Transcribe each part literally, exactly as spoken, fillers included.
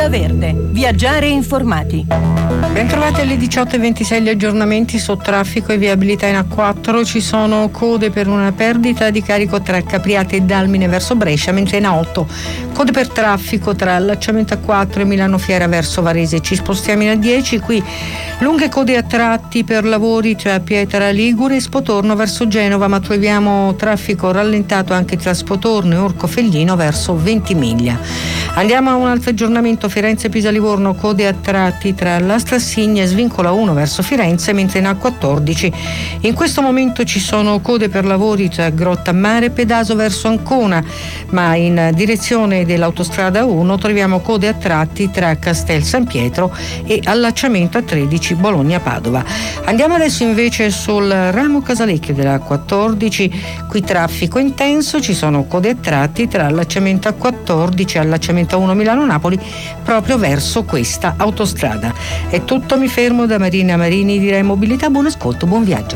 Onda Verde. Viaggiare informati. Bentrovati alle diciotto e ventisei gli aggiornamenti su traffico e viabilità in A quattro. Ci sono code per una perdita di carico tra Capriate e Dalmine verso Brescia, mentre in A otto code per traffico tra allacciamento A quattro e Milano Fiera verso Varese. Ci spostiamo in A dieci, qui lunghe code a tratti per lavori tra Pietra Ligure e Spotorno verso Genova, ma troviamo traffico rallentato anche tra Spotorno e Orcofelglino verso Ventimiglia. Andiamo a un altro aggiornamento: Firenze-Pisa Livorno, code a tratti tra la Strassigna e Svincola uno verso Firenze, mentre in A quattordici in questo momento ci sono code per lavori tra Grotta Mare e Pedaso verso Ancona, ma in direzione dell'autostrada uno troviamo code a tratti tra Castel San Pietro e allacciamento A tredici Bologna-Padova. Andiamo adesso invece sul ramo Casalecchio della A quattordici, qui traffico intenso, ci sono code a tratti tra allacciamento A quattordici e allacciamento A uno Milano-Napoli proprio verso questa autostrada. È tutto, mi fermo. Da Marina Marini di Rai Mobilità, buon ascolto, buon viaggio.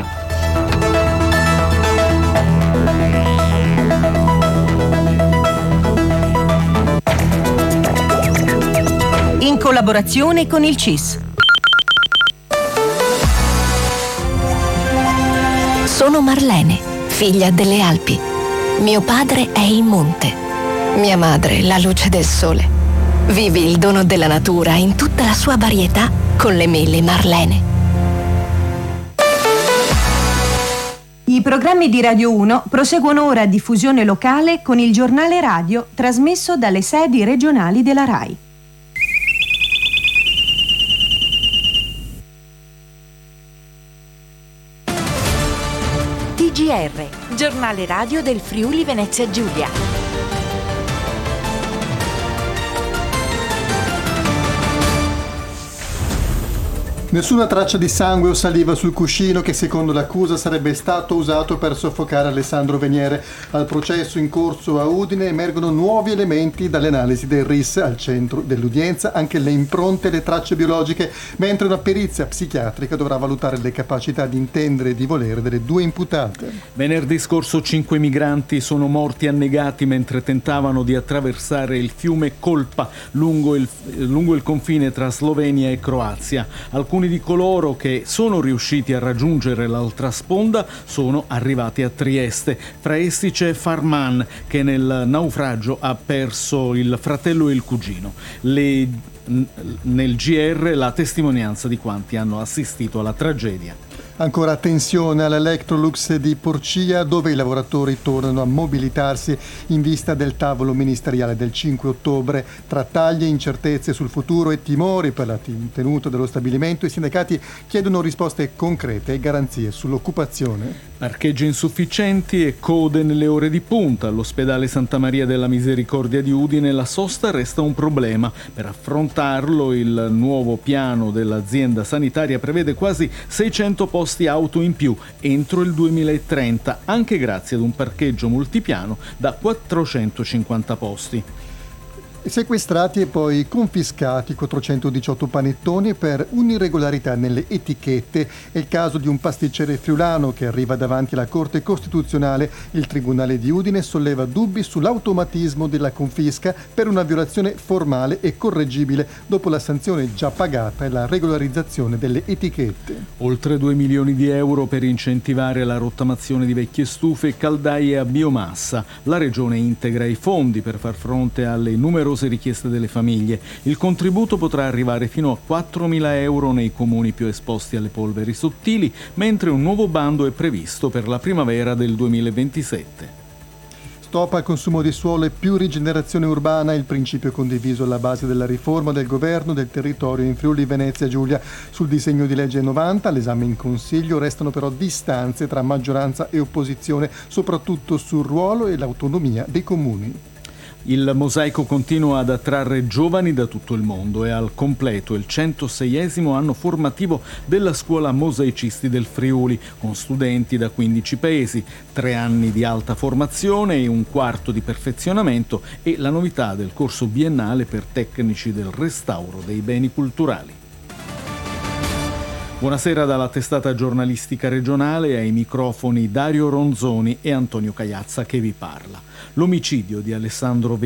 In collaborazione con il C I S. Sono Marlene, figlia delle Alpi. Mio padre è il monte. Mia madre la luce del sole. Vivi il dono della natura in tutta la sua varietà con le mele Marlene. I programmi di Radio uno proseguono ora a diffusione locale con il giornale radio trasmesso dalle sedi regionali della RAI. T G R, giornale radio del Friuli Venezia Giulia. Nessuna traccia di sangue o saliva sul cuscino che secondo l'accusa sarebbe stato usato per soffocare Alessandro Veniere. Al processo in corso a Udine emergono nuovi elementi dalle analisi del R I S. Al centro dell'udienza anche le impronte e le tracce biologiche, mentre una perizia psichiatrica dovrà valutare le capacità di intendere e di volere delle due imputate. Venerdì scorso cinque migranti sono morti annegati mentre tentavano di attraversare il fiume Kolpa lungo il, lungo il confine tra Slovenia e Croazia. Alcuni di coloro che sono riusciti a raggiungere l'altra sponda sono arrivati a Trieste. Fra essi c'è Farman, che nel naufragio ha perso il fratello e il cugino. Le, nel G R la testimonianza di quanti hanno assistito alla tragedia. Ancora tensione all'Electrolux di Porcia, dove i lavoratori tornano a mobilitarsi in vista del tavolo ministeriale del cinque ottobre. Tra taglie, incertezze sul futuro e timori per la tenuta dello stabilimento, i sindacati chiedono risposte concrete e garanzie sull'occupazione. Parcheggi insufficienti e code nelle ore di punta. All'ospedale Santa Maria della Misericordia di Udine la sosta resta un problema. Per affrontarlo il nuovo piano dell'azienda sanitaria prevede quasi seicento posti auto in più entro il duemilatrenta, anche grazie ad un parcheggio multipiano da quattrocentocinquanta posti. Sequestrati e poi confiscati quattrocentodiciotto panettoni per un'irregolarità nelle etichette. È il caso di un pasticcere friulano che arriva davanti alla Corte Costituzionale. Il Tribunale di Udine solleva dubbi sull'automatismo della confisca per una violazione formale e correggibile dopo la sanzione già pagata e la regolarizzazione delle etichette. Oltre due milioni di euro per incentivare la rottamazione di vecchie stufe e caldaie a biomassa. La Regione integra i fondi per far fronte alle numerose richieste delle famiglie. Il contributo potrà arrivare fino a quattromila euro nei comuni più esposti alle polveri sottili, mentre un nuovo bando è previsto per la primavera del duemilaventisette. Stop al consumo di suolo e più rigenerazione urbana, il principio condiviso alla base della riforma del governo del territorio in Friuli Venezia Giulia. Sul disegno di legge novanta, all'esame in Consiglio, restano però distanze tra maggioranza e opposizione, soprattutto sul ruolo e l'autonomia dei comuni. Il mosaico continua ad attrarre giovani da tutto il mondo e al completo il centoseiesimo anno formativo della Scuola Mosaicisti del Friuli, con studenti da quindici paesi, tre anni di alta formazione e un quarto di perfezionamento e la novità del corso biennale per tecnici del restauro dei beni culturali. Buonasera dalla testata giornalistica regionale, ai microfoni Dario Ronzoni e Antonio Cagliazza che vi parla. L'omicidio di Alessandro